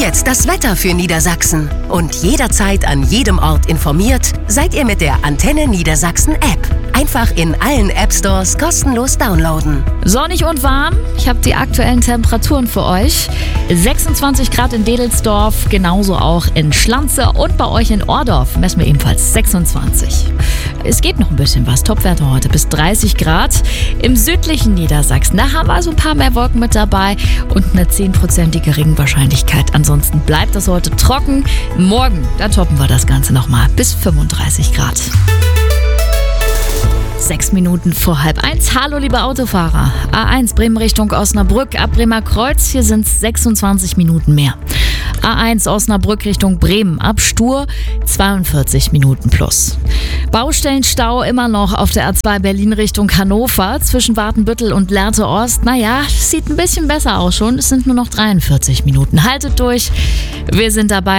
jetzt das Wetter für Niedersachsen. Und jederzeit an jedem Ort informiert seid ihr mit der Antenne Niedersachsen App. Einfach in allen App-Stores kostenlos downloaden. Sonnig und warm. Ich habe die aktuellen Temperaturen für euch. 26 Grad in Wedelsdorf, genauso auch in Schlanze und bei euch in Ohrdorf messen wir ebenfalls 26. Es geht noch ein bisschen was. Topwerte heute bis 30 Grad. Im südlichen Niedersachsen, da haben wir also ein paar mehr Wolken mit dabei und eine 10%ige Regenwahrscheinlichkeit. Ansonsten bleibt das heute trocken. Morgen, da toppen wir das Ganze nochmal bis 35 Grad. 6 Minuten vor 12:30. Hallo liebe Autofahrer. A1 Bremen Richtung Osnabrück ab Bremer Kreuz. Hier sind es 26 Minuten mehr. A1 Osnabrück Richtung Bremen ab Stur 42 Minuten plus. Baustellenstau immer noch auf der A2 Berlin Richtung Hannover zwischen Watenbüttel und Lehrte Ost. Naja, sieht ein bisschen besser aus schon. Es sind nur noch 43 Minuten. Haltet durch. Wir sind dabei.